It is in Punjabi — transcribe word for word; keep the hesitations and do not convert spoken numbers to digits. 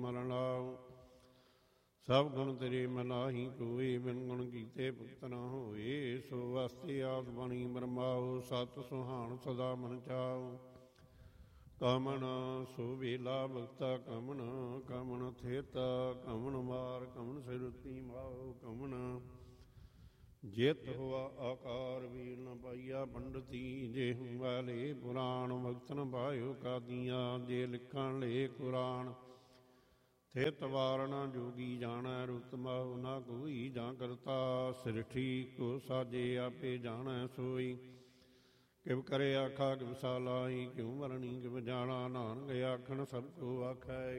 ਮਰਨ ਲਾਓ। ਸਭ ਗੁਣ ਤੇਰੇ ਮਨਾਹੀ ਕੋਏ, ਬਿਨ ਗੁਣ ਕੀਤੇ ਭੁਗਤ ਨਾ ਹੋਏ। ਸੋ ਵਸਤੇ ਆਦ ਬਾਣੀ ਬਰਮਾਓ, ਸਤ ਸੁਹਾਣ ਸਦਾ ਮਨ ਚਾਓ। ਕਮਨ ਸੋ ਵੇਲਾ ਭਗਤਾ ਕਮਨ, ਕਮਨ ਥੇਤਾ ਕਮਨ ਮਾਰ, ਕਮਨ ਸਿਰੁਤੀ ਮਾਓ ਕਮਨ। ਜਿਤ ਹੋਆ ਆਕਾਰ ਵੀਰ ਨ ਪਾਈਆ ਪੰਡਤੀ, ਜੇ ਹੂੰ ਵਾਲੇ ਪੁਰਾਣ ਭਗਤ ਨ ਪਾਇਓ ਕਾਦੀਆਂ। ਜੇ ਲਿਖਣ ਲੇ ਕੁਰਾਨ ਥਿਤ ਵਾਰ ਨ ਜੋਗੀ ਜਾਣੈ, ਰੁਤ ਮਾਹੁ ਨਾ ਕੋਈ ਜਾਂ ਕਰਤਾ। ਸ੍ਰਿਸ਼ਟੀ ਕੋ ਸਾਜੇ ਆਪੇ ਜਾਣੈ ਸੋਈ, ਕਿਵ ਕਰੇ ਆਖਾ ਕਿਵ ਸਾਲਾਈ। ਕਿਉ ਮਰਣੀ ਕਿਵ ਜਾਣਾ, ਨਾਨਕ ਆਖਣ ਸਭ ਕੋ ਆਖੈ।